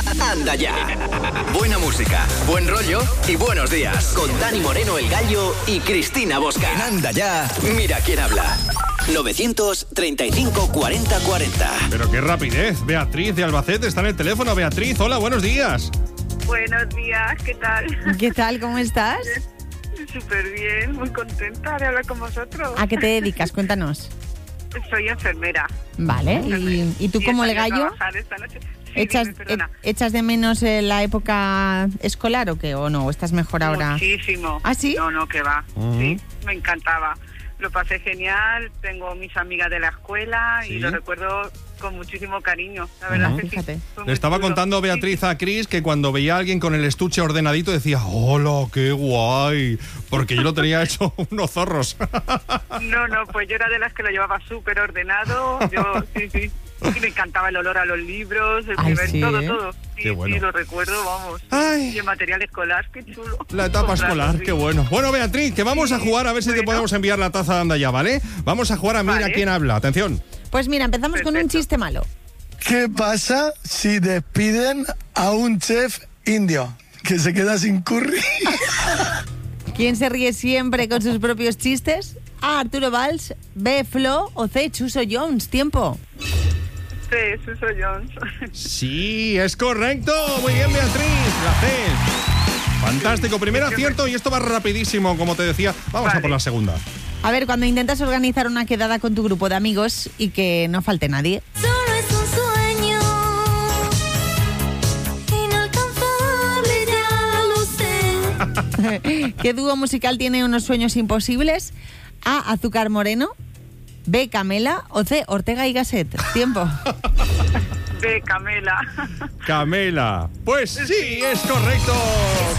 Anda ya. Buena música, buen rollo y buenos días. Con Dani Moreno, El Gallo y Cristina Bosca. En Anda ya. Mira quién habla. 935 40 40. Pero qué rapidez. Beatriz de Albacete está en el teléfono. Beatriz, hola, buenos días. Buenos días, ¿qué tal? ¿Qué tal? ¿Cómo estás? Súper bien, muy contenta de hablar con vosotros. ¿A qué te dedicas? Cuéntanos. Soy enfermera. Vale, ¿y tú como El Gallo? Esta noche. Sí, ¿Echas de menos la época escolar o qué? ¿O no? ¿O estás mejor ahora? Muchísimo. ¿Ah, sí? No, que va. Sí, me encantaba. Lo pasé genial, tengo mis amigas de la escuela y lo recuerdo con muchísimo cariño. La verdad que fíjate. sí. Le estaba contando Beatriz a Cris que cuando veía a alguien con el estuche ordenadito decía, ¡hola, qué guay! Porque yo lo tenía hecho unos zorros. No, pues yo era de las que lo llevaba súper ordenado. Sí. Y me encantaba el olor a los libros, el primer, ¿sí? todo. Qué bueno. Sí, lo recuerdo, vamos. Ay. Y el material escolar, qué chulo. La etapa escolar, sí. qué bueno. Bueno, Beatriz, que vamos a jugar a ver si te podemos enviar la taza de Anda ya, ¿vale? Vamos a jugar a Mira quién habla. Atención. Pues mira, empezamos con un chiste malo. ¿Qué pasa si despiden a un chef indio que se queda sin curry? ¿Quién se ríe siempre con sus propios chistes? A, Arturo Valls, B, Flo o C, Chuso Jones. Tiempo. Sí, Suso Jones. Sí, es correcto. Muy bien, Beatriz. La C. Fantástico. Primer acierto y esto va rapidísimo, como te decía. Vamos a por la segunda. A ver, cuando intentas organizar una quedada con tu grupo de amigos y que no falte nadie. Solo es un sueño inalcanzable, ya lo sé. ¿Qué dúo musical tiene unos sueños imposibles? A, Azúcar Moreno, B, Camela o C, Ortega y Gasset. Tiempo. De Camela. Camela. Pues sí, es correcto.